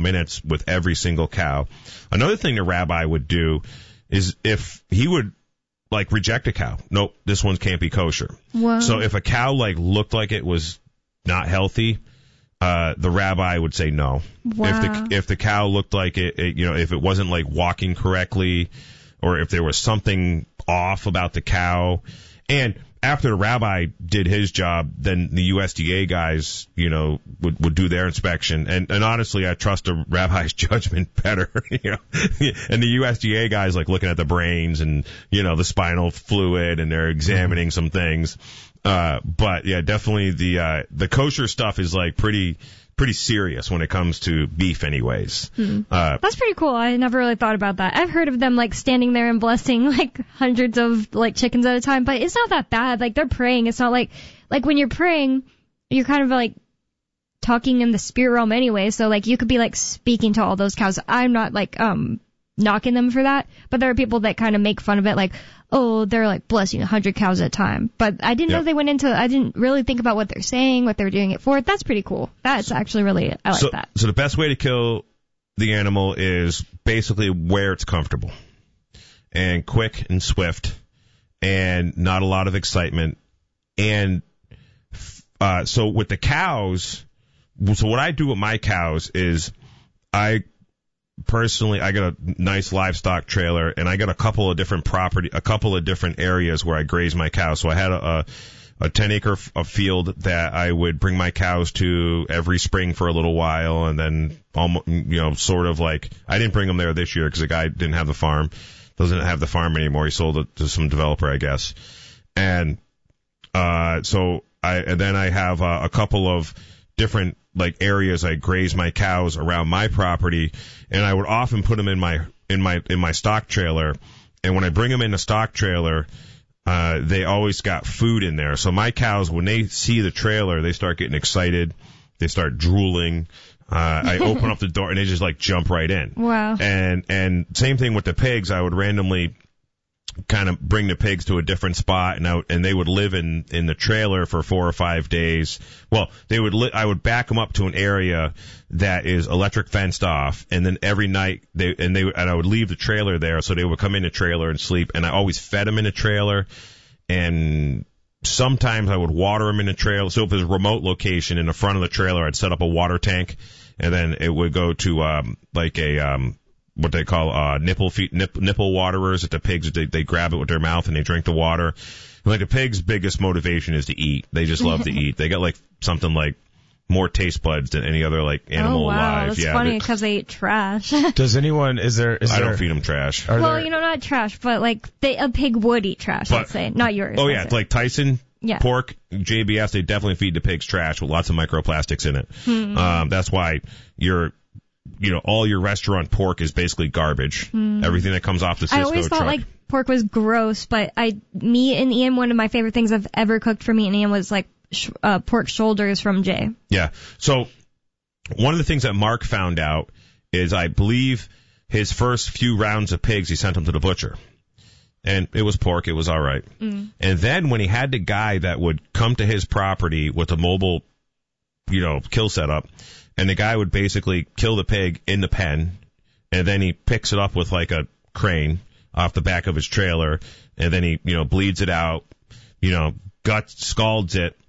minutes with every single cow. Another thing the rabbi would do is if he would like reject a cow. Nope, this one can't be kosher. Wow. So if a cow like looked like it was not healthy, the rabbi would say no. Wow. If the cow looked like it, if it wasn't like walking correctly, or if there was something off about the cow, and after the rabbi did his job, then the USDA guys, would do their inspection. And honestly, I trust the rabbi's judgment better, And the USDA guys like looking at the brains and, the spinal fluid, and they're examining some things. But yeah, definitely the kosher stuff is like pretty serious when it comes to beef anyways. That's pretty cool. I never really thought about that. I've heard of them like standing there and blessing like hundreds of like chickens at a time, but it's not that bad. Like they're praying. It's not like when you're praying, you're kind of like talking in the spirit realm anyway. So like you could be like speaking to all those cows. I'm not like knocking them for that, but there are people that kind of make fun of it, like, oh, they're like blessing 100 cows at a time. But I didn't know they went into. I didn't really think about what they're saying, what they're doing it for. That's pretty cool. That's actually really, I like that. So the best way to kill the animal is basically where it's comfortable and quick and swift and not a lot of excitement. And so with the cows, so what I do with my cows is I got a nice livestock trailer, and I got a couple of different areas where I graze my cows. So I had a 10-acre field that I would bring my cows to every spring for a little while, and then sort of like I didn't bring them there this year because the guy doesn't have the farm anymore. He sold it to some developer, I guess. And so I have a couple of different like areas I graze my cows around my property, and I would often put them in my stock trailer. And when I bring them in the stock trailer, they always got food in there. So my cows, when they see the trailer, they start getting excited. They start drooling. I open up the door and they just like jump right in. Wow. And same thing with the pigs. I would randomly kind of bring the pigs to a different spot, and they would live in the trailer for 4 or 5 days. Well, I would back them up to an area that is electric fenced off, and then every night I would leave the trailer there, so they would come in the trailer and sleep. And I always fed them in the trailer, and sometimes I would water them in the trailer. So if there's a remote location in the front of the trailer, I'd set up a water tank, and then it would go to what they call nipple waterers. That the pigs they grab it with their mouth and they drink the water. Like the pig's biggest motivation is to eat. They just love to eat. They got like something like more taste buds than any other like animal alive. That's funny because they eat trash. Does anyone? I don't feed them trash. Not trash, but like a pig would eat trash. Let's say, not yours. Oh yeah, like Tyson. Yeah. Pork, JBS, they definitely feed the pigs trash with lots of microplastics in it. That's why all your restaurant pork is basically garbage. Everything that comes off the Cisco truck. I always thought like pork was gross, but meat and Ian, one of my favorite things I've ever cooked for me and Ian was like pork shoulders from Jay. Yeah. So one of the things that Mark found out is I believe his first few rounds of pigs, he sent them to the butcher. And it was pork. It was all right. And then when he had the guy that would come to his property with a mobile, kill setup, and the guy would basically kill the pig in the pen, and then he picks it up with like a crane off the back of his trailer, and then he, bleeds it out, scalds it,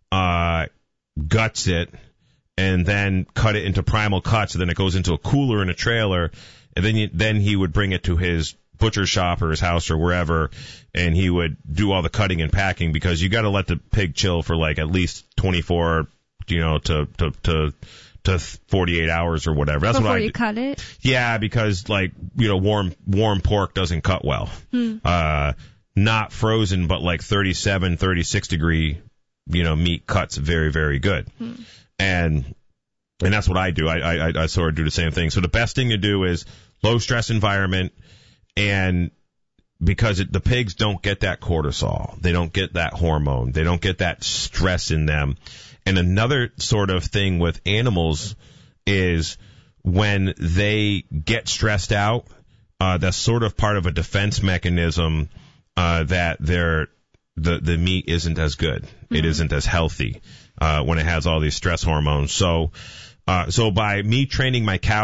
guts it, and then cut it into primal cuts, and then it goes into a cooler in a trailer, and then he would bring it to his butcher shop or his house or wherever, and he would do all the cutting and packing, because you got to let the pig chill for like at least 24, to 48 hours or whatever. That's before what you cut it? Yeah, because like, warm pork doesn't cut well. Not frozen, but like 37, 36 degree, meat cuts very, very good. And that's what I do. I sort of do the same thing. So the best thing to do is low stress environment, and because the pigs don't get that cortisol. They don't get that hormone. They don't get that stress in them. And another sort of thing with animals is when they get stressed out, that's sort of part of a defense mechanism, that the meat isn't as good. It isn't as healthy, when it has all these stress hormones. So by me training my cows